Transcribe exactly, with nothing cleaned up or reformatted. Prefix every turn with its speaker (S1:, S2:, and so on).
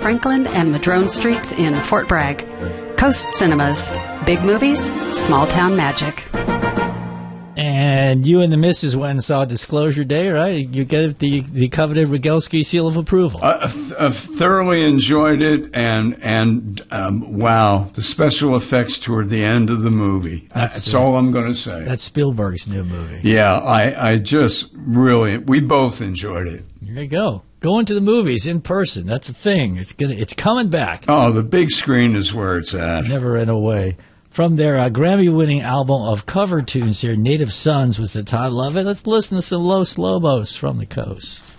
S1: Franklin and Madrone Streets in Fort Bragg. Coast Cinemas. Big movies, small town magic.
S2: And you and the missus went and saw Disclosure Day, right? You get the, the coveted Rogelski seal of approval.
S3: I, I thoroughly enjoyed it, and and um, wow, the special effects toward the end of the movie. That's, That's uh, all I'm going to say.
S2: That's Spielberg's new movie.
S3: Yeah, I, I just really, we both enjoyed it.
S2: There you go. Going to the movies in person. That's a thing. It's gonna. It's coming back.
S3: Oh, the big screen is where it's at.
S2: Never ran away. From their uh, Grammy-winning album of cover tunes here, Native Sons was the title of it. Let's listen to some Los Lobos from the coast.